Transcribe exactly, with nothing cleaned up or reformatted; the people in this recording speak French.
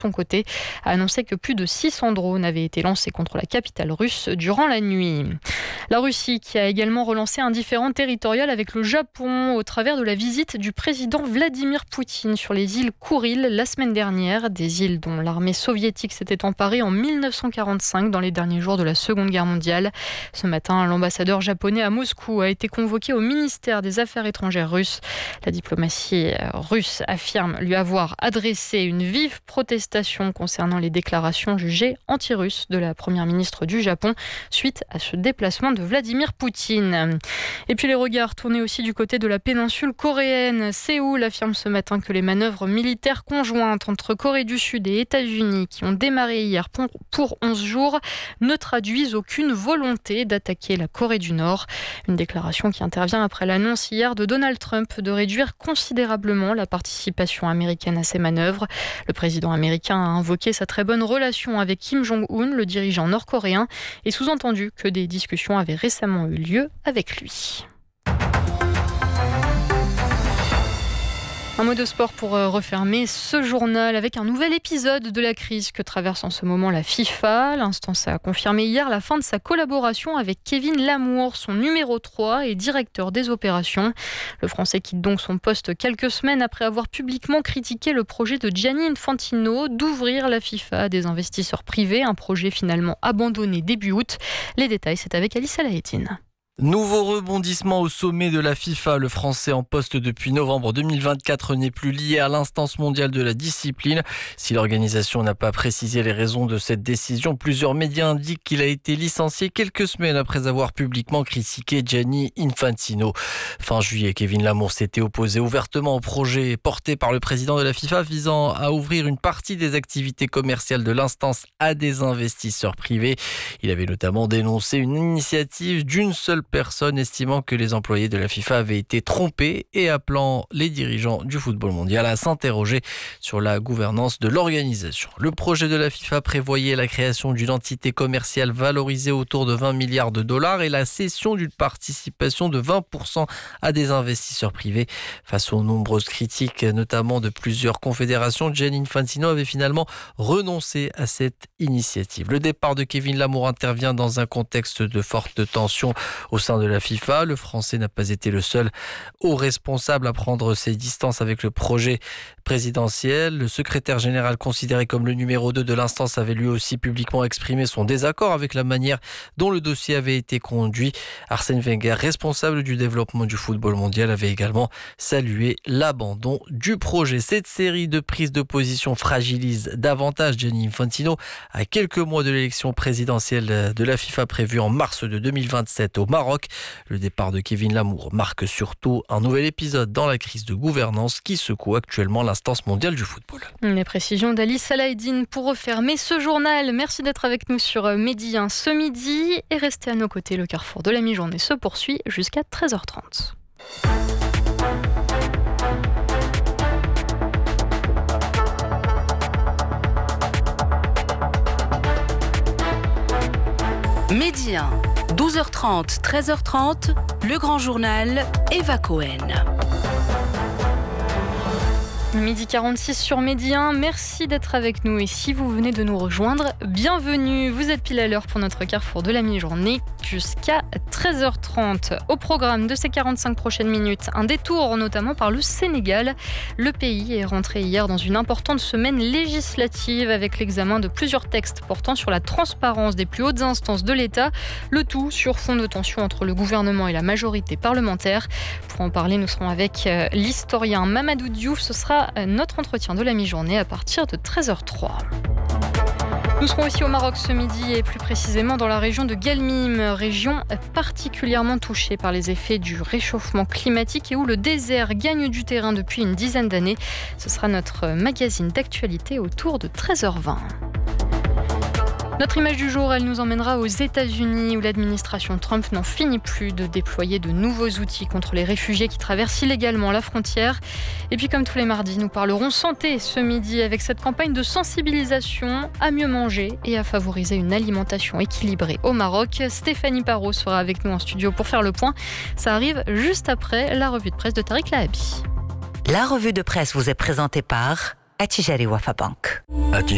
son côté, a annoncé que plus de six cents drones avaient été lancés contre la capitale russe durant la nuit. La Russie qui a également relancé un différend territorial avec le Japon au travers de la visite du président Vladimir Poutine sur les îles Kouril la semaine dernière, des îles dont l'armée soviétique s'était emparée en mille neuf cent quarante-cinq dans les derniers jours de la Seconde Guerre mondiale. Ce matin, l'ambassadeur japonais à Moscou a été convoqué au ministère des Affaires étrangères russe. La diplomatie russe affirme lui avoir adressé une vive protestation concernant les déclarations jugées anti-russes de la première ministre du Japon suite à ce déplacement de Vladimir Poutine. Et puis les regards tournés aussi du côté de la péninsule coréenne. Séoul affirme ce matin que les manœuvres militaires conjointes entre Corée du Sud et États-Unis qui ont démarré hier pour onze jours ne traduisent aucune volonté d'attaquer la Corée du Nord. Une déclaration qui intervient après l'annonce hier de Donald Trump de réduire considérablement la participation américaine à ces manœuvres. Le président américain a invoqué sa très bonne relation avec Kim Jong-un, le dirigeant nord-coréen, et sous-entendu que des discussions avaient récemment eu lieu avec lui. Un mot de sport pour refermer ce journal avec un nouvel épisode de la crise que traverse en ce moment la FIFA. L'instance a confirmé hier la fin de sa collaboration avec Kevin Lamour, son numéro trois et directeur des opérations. Le Français quitte donc son poste quelques semaines après avoir publiquement critiqué le projet de Gianni Infantino d'ouvrir la FIFA à des investisseurs privés, un projet finalement abandonné début août. Les détails, c'est avec Alice Alaeddine. Nouveau rebondissement au sommet de la FIFA. Le Français en poste depuis novembre deux mille vingt-quatre n'est plus lié à l'instance mondiale de la discipline. Si l'organisation n'a pas précisé les raisons de cette décision, plusieurs médias indiquent qu'il a été licencié quelques semaines après avoir publiquement critiqué Gianni Infantino. Fin juillet, Kevin Lamour s'était opposé ouvertement au projet porté par le président de la FIFA visant à ouvrir une partie des activités commerciales de l'instance à des investisseurs privés. Il avait notamment dénoncé une initiative d'une seule personne, estimant que les employés de la FIFA avaient été trompés et appelant les dirigeants du football mondial à s'interroger sur la gouvernance de l'organisation. Le projet de la FIFA prévoyait la création d'une entité commerciale valorisée autour de vingt milliards de dollars et la cession d'une participation de vingt pour cent à des investisseurs privés. Face aux nombreuses critiques, notamment de plusieurs confédérations, Gianni Infantino avait finalement renoncé à cette initiative. Le départ de Kevin Lamour intervient dans un contexte de forte tension au sein de la FIFA. Le Français n'a pas été le seul haut responsable à prendre ses distances avec le projet présidentiel. Le secrétaire général, considéré comme le numéro deux de l'instance, avait lui aussi publiquement exprimé son désaccord avec la manière dont le dossier avait été conduit. Arsène Wenger, responsable du développement du football mondial, avait également salué l'abandon du projet. Cette série de prises de position fragilise davantage Gianni Infantino à quelques mois de l'élection présidentielle de la FIFA prévue en mars de deux mille vingt-sept au Maroc. Le départ de Kevin Lamour marque surtout un nouvel épisode dans la crise de gouvernance qui secoue actuellement l'instance mondiale du football. Les précisions d'Alice Alaeddine pour refermer ce journal. Merci d'être avec nous sur Midi un ce midi et restez à nos côtés. Le carrefour de la mi-journée se poursuit jusqu'à treize heures trente. Midi un, douze heures trente, treize heures trente, le grand journal, Eva Cohen. Midi quarante-six sur Midi un, merci d'être avec nous et si vous venez de nous rejoindre, bienvenue. Vous êtes pile à l'heure pour notre carrefour de la mi-journée jusqu'à treize heures trente. Au programme de ces quarante-cinq prochaines minutes, un détour notamment par le Sénégal. Le pays est rentré hier dans une importante semaine législative avec l'examen de plusieurs textes portant sur la transparence des plus hautes instances de l'État. Le tout sur fond de tension entre le gouvernement et la majorité parlementaire. Pour en parler, nous serons avec l'historien Mamadou Diouf. Ce sera notre entretien de la mi-journée à partir de treize heures trois. Nous serons aussi au Maroc ce midi et plus précisément dans la région de Guelmim, région particulièrement touchée par les effets du réchauffement climatique et où le désert gagne du terrain depuis une dizaine d'années. Ce sera notre magazine d'actualité autour de treize heures vingt. Notre image du jour, elle nous emmènera aux États-Unis où l'administration Trump n'en finit plus de déployer de nouveaux outils contre les réfugiés qui traversent illégalement la frontière. Et puis comme tous les mardis, nous parlerons santé ce midi avec cette campagne de sensibilisation à mieux manger et à favoriser une alimentation équilibrée au Maroc. Stéphanie Parot sera avec nous en studio pour faire le point. Ça arrive juste après la revue de presse de Tariq Lahabi. La revue de presse vous est présentée par Attijari Wafa Bank.